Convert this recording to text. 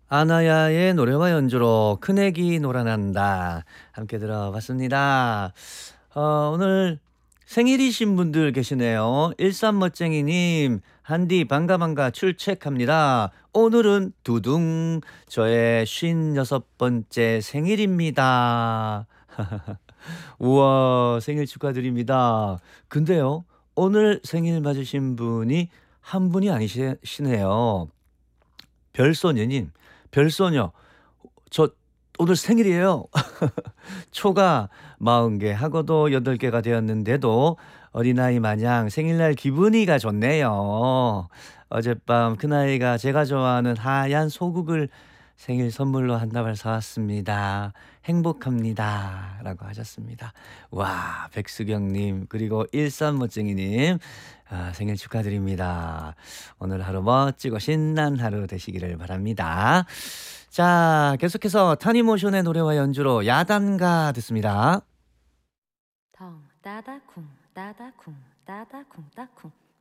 아나야의 노래와 연주로 큰애기 놀아난다. 함께 들어봤습니다. 오늘 생일이신 분들 계시네요. 13멋쟁이님, 한디 반가 출첵합니다. 오늘은 두둥, 저의 56번째 생일입니다. 우와, 생일 축하드립니다. 근데요, 오늘 생일 맞으신 분이 한 분이 아니시네요. 별소녀님, 별소녀, 저 오늘 생일이에요. 초가 40개 하고도 8개가 되었는데도 어린아이 마냥 생일날 기분이가 좋네요. 어젯밤 큰아이가 제가 좋아하는 하얀 소국을 생일 선물로 한 다발 사왔습니다. 행복합니다. 라고 하셨습니다. 와, 백수경님, 그리고 13멋쟁이님, 생일 축하드립니다. 오늘 하루 멋지고 신난 하루 되시기를 바랍니다. 자, 계속해서 타니모션의 노래와 연주로 야단가 듣습니다. 덩 따다쿵 따다쿵 따다쿵 따쿵